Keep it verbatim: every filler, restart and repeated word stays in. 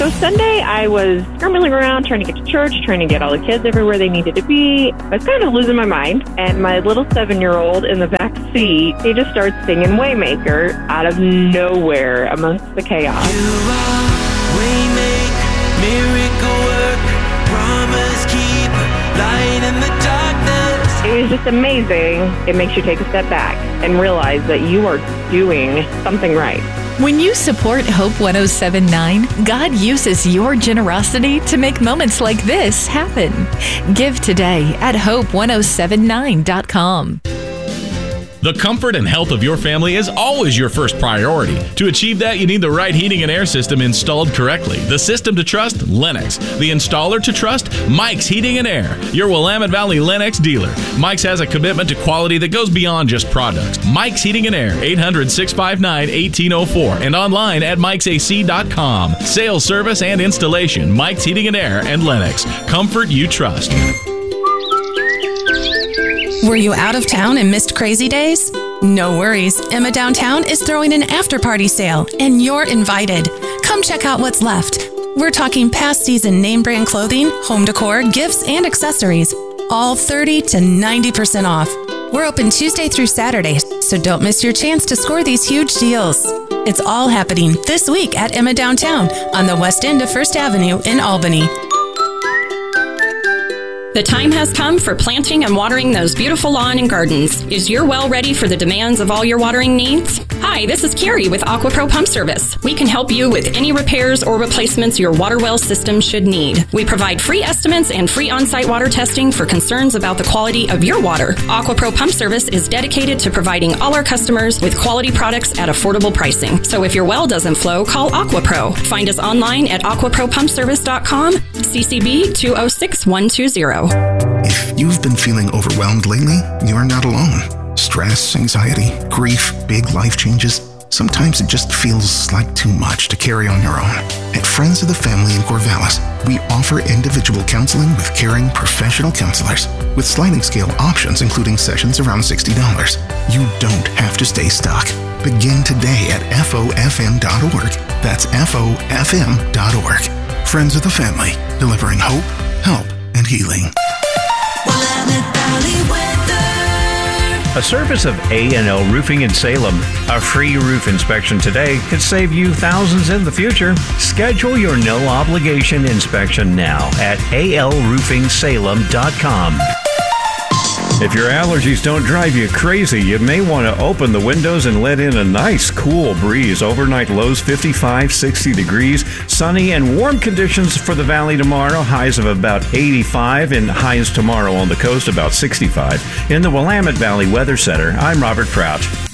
So Sunday, I was scrambling around trying to get to church, trying to get all the kids everywhere they needed to be. I was kind of losing my mind, and my little seven-year-old in the back seat, he just starts singing Waymaker out of nowhere amongst the chaos. You are Waymaker, miracle work, promise keeper, light in the darkness. It was just amazing. It makes you take a step back and realize that you are doing something right. When you support Hope one oh seven point nine, God uses your generosity to make moments like this happen. Give today at hope one oh seven nine dot com. The comfort and health of your family is always your first priority. To achieve that, you need the right heating and air system installed correctly. The system to trust? Lennox. The installer to trust? Mike's Heating and Air, your Willamette Valley Lennox dealer. Mike's has a commitment to quality that goes beyond just products. Mike's Heating and Air, eight hundred, six five nine, one eight zero four, and online at mikes a c dot com. Sales, service, and installation. Mike's Heating and Air and Lennox. Comfort you trust. Were you out of town and missed Crazy Days? No worries. Emma Downtown is throwing an after-party sale, and you're invited. Come check out what's left. We're talking past season name brand clothing, home decor, gifts, and accessories. All thirty to ninety percent off. We're open Tuesday through Saturday, so don't miss your chance to score these huge deals. It's all happening this week at Emma Downtown on the west end of First Avenue in Albany. The time has come for planting and watering those beautiful lawn and gardens. Is your well ready for the demands of all your watering needs? Hi, this is Carrie with AquaPro Pump Service. We can help you with any repairs or replacements your water well system should need. We provide free estimates and free on-site water testing for concerns about the quality of your water. AquaPro Pump Service is dedicated to providing all our customers with quality products at affordable pricing. So if your well doesn't flow, call AquaPro. Find us online at aqua pro pump service dot com, C C B two oh six one two zero. If you've been feeling overwhelmed lately, you're not alone. Stress, anxiety, grief, big life changes. Sometimes it just feels like too much to carry on your own. At Friends of the Family in Corvallis, we offer individual counseling with caring professional counselors with sliding scale options including sessions around sixty dollars. You don't have to stay stuck. Begin today at F O F M dot org. That's F O F M dot org. Friends of the Family, delivering hope, help, and healing. A service of A and L Roofing in Salem. A free roof inspection today could save you thousands in the future. Schedule your no-obligation inspection now at A L roofing salem dot com. If your allergies don't drive you crazy, you may want to open the windows and let in a nice cool breeze. Overnight lows fifty-five, sixty degrees. Sunny and warm conditions for the valley tomorrow. Highs of about eighty-five and highs tomorrow on the coast about sixty-five. In the Willamette Valley Weather Center, I'm Robert Prout.